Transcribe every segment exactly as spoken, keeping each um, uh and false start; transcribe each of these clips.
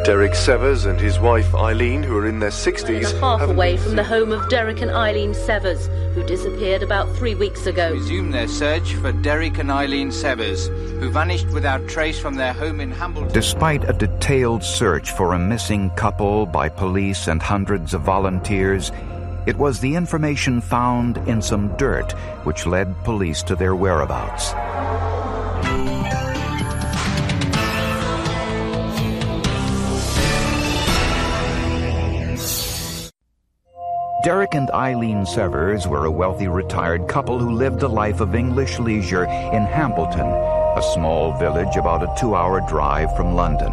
Derek Severs and his wife Eileen, who are in their sixties, half away from the home of Derek and Eileen Severs, who disappeared about three weeks ago. Resume their search for Derek and Eileen Severs, who vanished without trace from their home in Hambleton. Despite a detailed search for a missing couple by police and hundreds of volunteers, it was the information found in some dirt which led police to their whereabouts. Derek and Eileen Severs were a wealthy retired couple who lived a life of English leisure in Hambleton, a small village about a two-hour drive from London.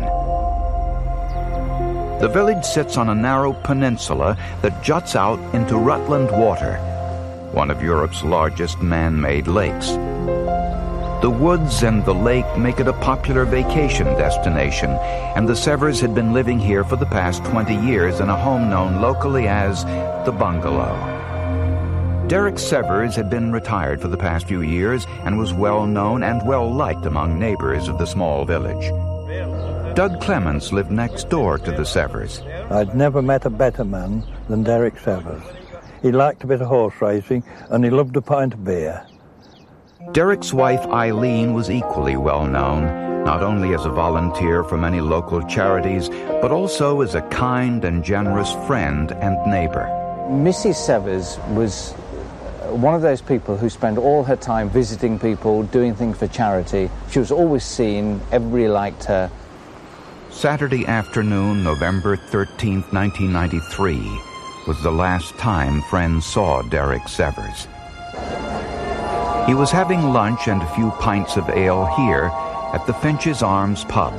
The village sits on a narrow peninsula that juts out into Rutland Water, one of Europe's largest man-made lakes. The woods and the lake make it a popular vacation destination, and the Severs had been living here for the past twenty years in a home known locally as the Bungalow. Derek Severs had been retired for the past few years and was well known and well liked among neighbors of the small village. Doug Clements lived next door to the Severs. I'd never met a better man than Derek Severs. He liked a bit of horse racing and he loved a pint of beer. Derek's wife Eileen was equally well known, not only as a volunteer for many local charities, but also as a kind and generous friend and neighbor. Missus Severs was one of those people who spent all her time visiting people, doing things for charity. She was always seen, everybody liked her. Saturday afternoon, November thirteenth, nineteen ninety-three, was the last time friends saw Derek Severs. He was having lunch and a few pints of ale here at the Finch's Arms pub.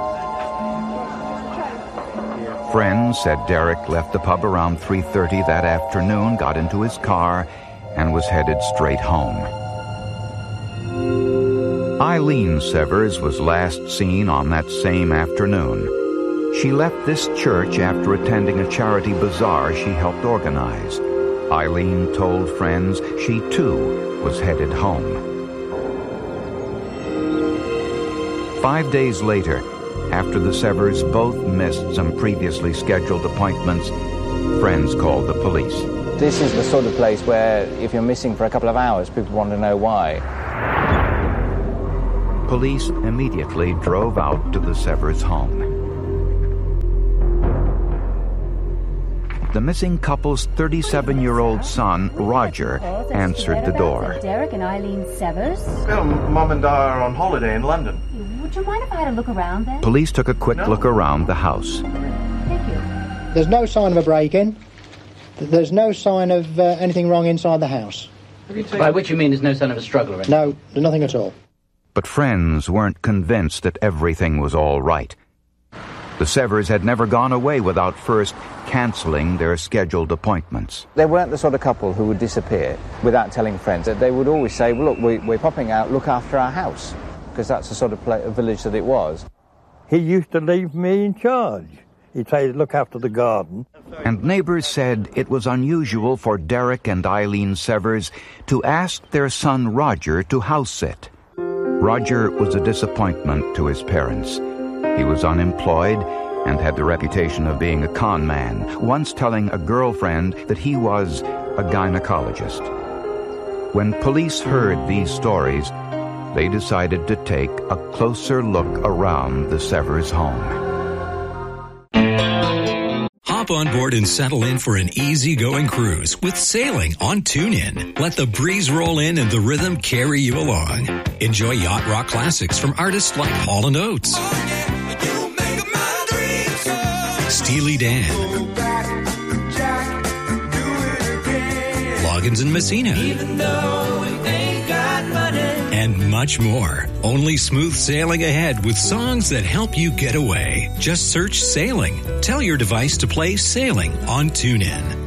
Friends said Derek left the pub around three thirty that afternoon, got into his car, and was headed straight home. Eileen Severs was last seen on that same afternoon. She left this church after attending a charity bazaar she helped organize. Eileen told friends she, too, was headed home. Five days later, after the Severs both missed some previously scheduled appointments, friends called the police. This is the sort of place where if you're missing for a couple of hours, people want to know why. Police immediately drove out to the Severs' home. The missing couple's thirty-seven-year-old son, Roger, answered the door. Derek and Eileen Severs? Well, Mum and Dad are on holiday in London. Would you mind if I had a look around then? Police took a quick No. look around the house. Thank you. There's no sign of a break-in. There's no sign of uh, anything wrong inside the house. By which you mean there's no sign of a struggle or anything? No, there's nothing at all. But friends weren't convinced that everything was all right. The Severs had never gone away without first canceling their scheduled appointments. They weren't the sort of couple who would disappear without telling friends. They would always say, well, look, we, we're popping out, look after our house, because that's the sort of pla- village that it was. He used to leave me in charge. He'd say, look after the garden. And neighbors said it was unusual for Derek and Eileen Severs to ask their son Roger to house sit. Roger was a disappointment to his parents. He was unemployed and had the reputation of being a con man, once telling a girlfriend that he was a gynecologist. When police heard these stories, they decided to take a closer look around the Severs home. Hop on board and settle in for an easy-going cruise with sailing on TuneIn. Let the breeze roll in and the rhythm carry you along. Enjoy yacht rock classics from artists like Hall and Oates, Steely Dan, Loggins and Messina, even though we ain't got money, and much more. Only smooth sailing ahead with songs that help you get away. Just search Sailing. Tell your device to play Sailing on TuneIn.